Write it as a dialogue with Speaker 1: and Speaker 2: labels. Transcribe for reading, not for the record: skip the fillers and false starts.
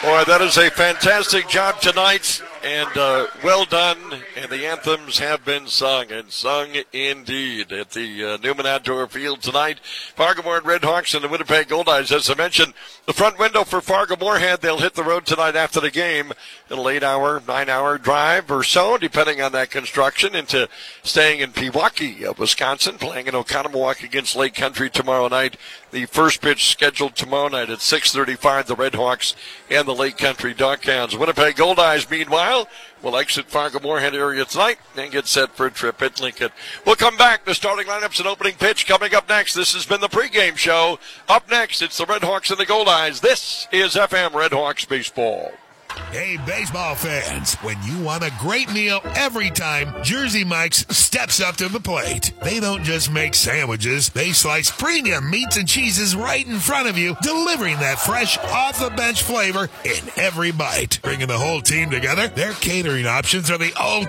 Speaker 1: Boy, that is a fantastic job tonight, and well done. And the anthems have been sung, and sung indeed, at the Newman Outdoor Field tonight. Fargo-Moorhead Redhawks and the Winnipeg Goldeyes. As I mentioned, the front window for Fargo-Moorhead, they'll hit the road tonight after the game. An 9-hour drive or so, depending on that construction, into staying in Pewaukee, Wisconsin, playing in Oconomowoc against Lake Country tomorrow night. The first pitch scheduled tomorrow night at 6:35, the Redhawks and the Lake Country Duckhounds. Winnipeg Goldeyes, meanwhile, will exit Fargo-Moorhead area tonight and get set for a trip at Lincoln. We'll come back. The starting lineups and opening pitch coming up next. This has been the pregame show. Up next, it's the Redhawks and the Goldeyes. This is FM Redhawks Baseball.
Speaker 2: Hey, baseball fans, when you want a great meal every time, Jersey Mike's steps up to the plate. They don't just make sandwiches, they slice premium meats and cheeses right in front of you, delivering that fresh, off-the-bench flavor in every bite. Bringing the whole team together, their catering options are the ultimate